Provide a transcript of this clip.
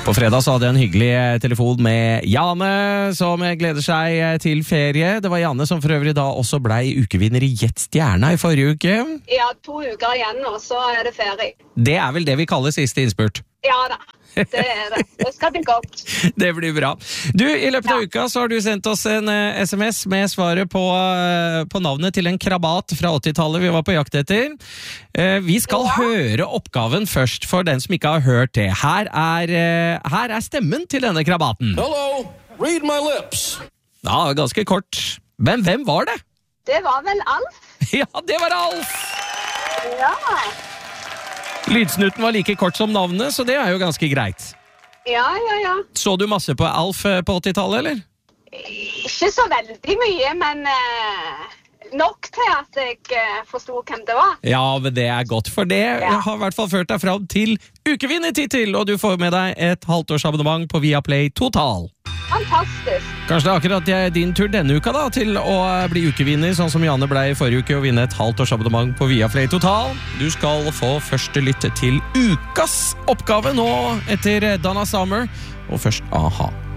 På fredag så hadde jeg en hyggelig telefon med Jane, som gleder seg til ferie. Det var Jane som for øvrig da også ble ukevinner i Gjett Stjerna i forrige uke. Ja, 2 uker igjen, og så det ferie. Det vel det vi kaller siste innspurt. Ja da, det det. Det skal bli godt. Det blir bra. Du, i løpet av uka så har du sendt oss en SMS med svaret på navnet til en krabat fra 80-tallet vi var på jakt etter. Vi skal høre oppgaven først for den som ikke har hørt det. Her er stemmen til denne krabaten. Hello, read my lips. Ja, ganske kort. Men hvem var det? Det var vel Alf? Ja, det var Alf! Ja. Lydsnutten var like kort som navnet, så det er jo ganske greit. Ja. Så du masse på Alf på 80-tallet, eller? Ikke så veldig mye, men nok til at jeg forstod hvem det var. Ja, men det er godt, for det har i hvert fall ført deg fram til ukevinnertittel, og du får med deg et halvtårsabonnement på Viaplay Total. Fantastisk. Kanskje det er akkurat din tur denne uka da, til å bli ukevinner, sånn som Janne ble i forrige uke, og vinne et halvtårsabonnement på Viaplay Total. Du skal få første lytte til ukas oppgave nå, etter Donna Summer, og først A-ha.